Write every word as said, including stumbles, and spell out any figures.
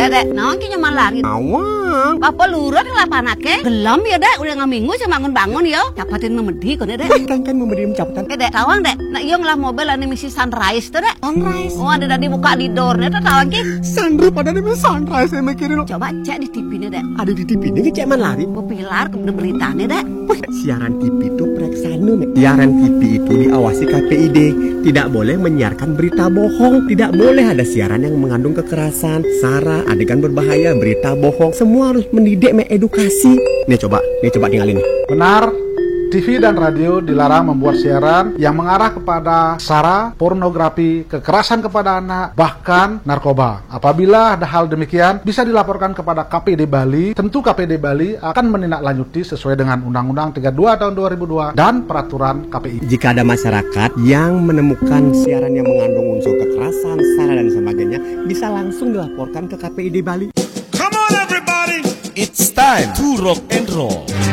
Dek, naon ki nyaman lari. Awang. Apa lurut ngelapanake? Gelam ya, Dek, udah ngaminggu saya bangun-bangun ya. Capatin memedi kok, Dek. Kan kan memberi capetan. Eh, Dek, tawang, Dek. Nah, iya ngelah mobil ane misi Sunrise tuh, Dek. Sunrise. Oh, ada tadi buka di door-nya tuh tawang ki. Sandra pada di Sunrise saya mikirin. Coba cek di T V-nya, Dek. Ada di T V ini cek man lari. Pepilar ke beritanya, Dek. Wih, siaran T V itu preksana, Nek. Siaran T V itu diawasi K P I D. Tidak boleh menyiarkan berita bohong. Tidak boleh ada siaran yang mengandung kekerasan, sara, adegan berbahaya, berita bohong. Semua harus mendidik, mengedukasi. Nih coba, nih coba tinggalin nih. Benar, T V dan radio dilarang membuat siaran yang mengarah kepada sara, pornografi, kekerasan kepada anak, bahkan narkoba. Apabila ada hal demikian, bisa dilaporkan kepada K P I D Bali. Tentu K P I D Bali akan menindaklanjuti sesuai dengan Undang-Undang tiga puluh dua tahun dua ribu dua dan peraturan K P I. Jika ada masyarakat yang menemukan siaran yang mengandung unsur kekerasan, sara dan sebagainya, bisa langsung dilaporkan ke K P I D Bali. Come on everybody, it's time to rock and roll.